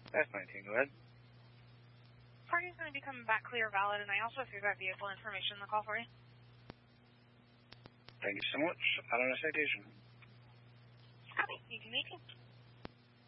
That's 19, go ahead. Parking's going to be coming back clear, valid, and I also threw that vehicle information in the call for you. Thank you so much. Out on a citation. Copy. You can make it.